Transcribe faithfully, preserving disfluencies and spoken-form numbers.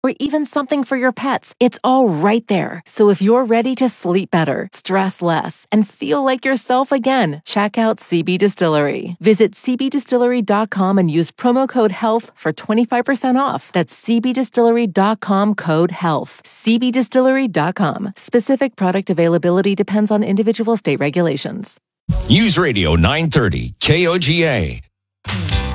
or even something for your pets. It's all right there. So if you're ready to sleep better, stress less, and feel like yourself again, check out C B Distillery. Visit c b distillery dot com and use promo code HEALTH for twenty-five percent off. That's c b distillery dot com, code HEALTH. c b distillery dot com. Specific product availability depends on individual state regulations. News Radio nine thirty K O G A.